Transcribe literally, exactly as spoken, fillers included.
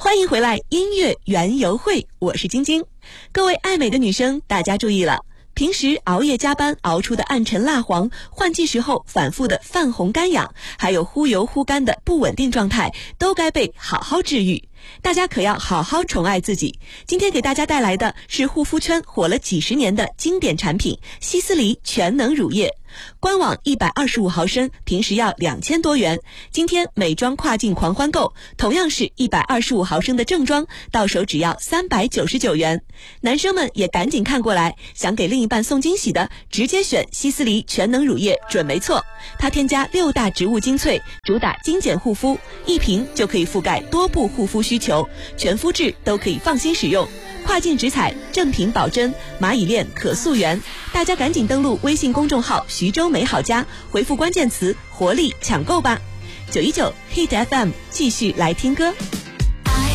欢迎回来，音乐园游会，我是晶晶。各位爱美的女生，大家注意了，平时熬夜加班熬出的暗沉蜡黄，换季时候反复的泛红干痒，还有忽油忽干的不稳定状态，都该被好好治愈。大家可要好好宠爱自己。今天给大家带来的是护肤圈火了几十年的经典产品希思黎全能乳液。官网一百二十五毫升，平时要两千多元。今天美妆跨境狂欢购，同样是一百二十五毫升的正装，到手只要三百九十九元。男生们也赶紧看过来，想给另一半送惊喜的，直接选希思黎全能乳液准没错。它添加六大植物精粹，主打精简护肤，一瓶就可以覆盖多部护肤需求，全肤质都可以放心使用。跨境直采，正品保真，蚂蚁链可溯源。大家赶紧登录微信公众号徐州美好家，回复关键词活力抢购吧。九一九 Hit F M 继续来听歌。